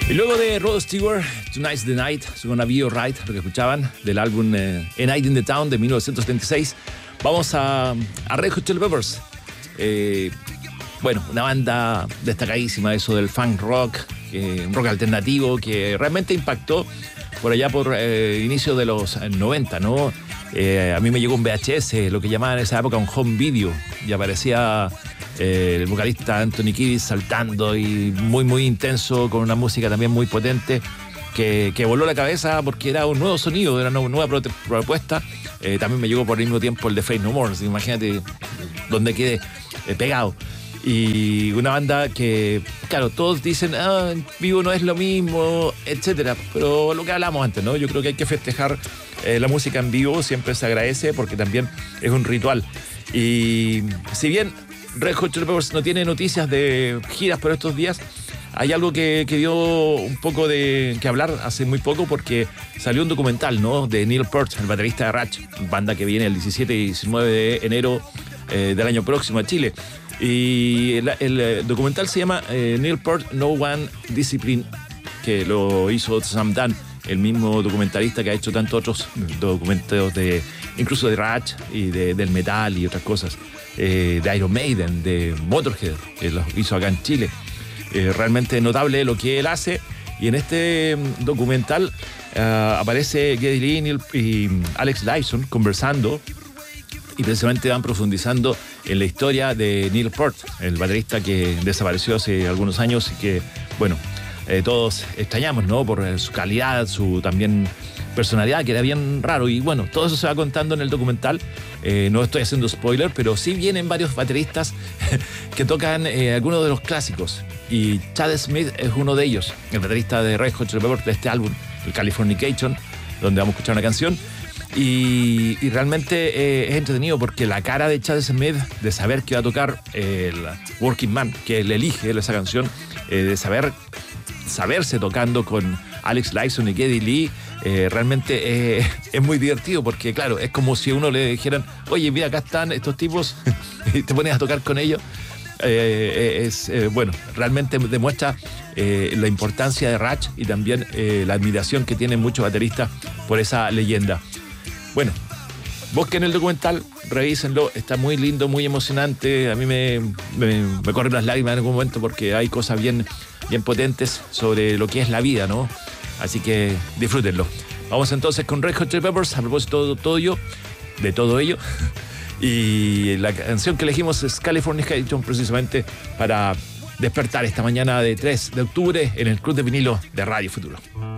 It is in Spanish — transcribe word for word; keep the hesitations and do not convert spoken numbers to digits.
Y luego de Rod Stewart, Tonight's the Night, su Gonna Be Right, lo que escuchaban, del álbum eh, A Night in the Town de mil novecientos setenta y seis, vamos a, a Red Hot Chili Peppers. Eh, bueno, una banda destacadísima, eso del funk rock, eh, un rock alternativo que realmente impactó por allá por eh, inicio de los noventa, ¿no? Eh, a mí me llegó un V H S, lo que llamaban en esa época un home video, y aparecía eh, el vocalista Anthony Kiedis saltando y muy muy intenso, con una música también muy potente que, que voló la cabeza porque era un nuevo sonido, era una nueva pro- propuesta. Eh, también me llegó por el mismo tiempo el de Faith No More, imagínate donde quede eh, pegado. Y una banda que, claro, todos dicen, ah, en vivo no es lo mismo, etcétera. Pero lo que hablamos antes, ¿no? Yo creo que hay que festejar eh, la música en vivo, siempre se agradece porque también es un ritual. Y si bien Red Hot Chili Peppers no tiene noticias de giras por estos días, hay algo que, que dio un poco de que hablar hace muy poco porque salió un documental, ¿no? De Neil Peart, el baterista de Rush, banda que viene el diecisiete y diecinueve de enero eh, del año próximo a Chile. Y el, el documental se llama eh, Neil Peart No One Discipline, que lo hizo Sam Dunn, el mismo documentalista que ha hecho tantos otros documentos de, incluso de Rush y de, del metal y otras cosas, eh, de Iron Maiden, de Motorhead, que lo hizo acá en Chile. Eh, realmente notable lo que él hace, y en este documental uh, aparece Geddy Lee Neil, y Alex Lifeson conversando, y precisamente van profundizando en la historia de Neil Peart, el baterista que desapareció hace algunos años y que, bueno, eh, todos extrañamos, ¿no? Por su calidad, su también personalidad, que era bien raro. Y bueno, todo eso se va contando en el documental. Eh, no estoy haciendo spoiler, pero sí vienen varios bateristas que tocan eh, algunos de los clásicos. Y Chad Smith es uno de ellos, el baterista de Red Hot Chili Peppers, de este álbum, el Californication, donde vamos a escuchar una canción. Y, y realmente eh, es entretenido porque la cara de Chad Smith de saber que va a tocar eh, el Working Man, que él elige esa canción, eh, de saber saberse tocando con Alex Lifeson y Geddy Lee, eh, realmente eh, es muy divertido porque, claro, es como si a uno le dijeran, oye, mira, acá están estos tipos y te pones a tocar con ellos. Eh, es eh, bueno, realmente demuestra eh, la importancia de Rush y también eh, la admiración que tienen muchos bateristas por esa leyenda. Bueno, busquen el documental, revísenlo, está muy lindo, muy emocionante. A mí me, me, me corren las lágrimas en algún momento porque hay cosas bien, bien potentes sobre lo que es la vida, ¿no? Así que disfrútenlo. Vamos entonces con Red Hot Chili Peppers, a propósito de todo ello, de todo ello. Y la canción que elegimos es Californication, precisamente para despertar esta mañana de tres de octubre en el Club de Vinilo de Radio Futuro.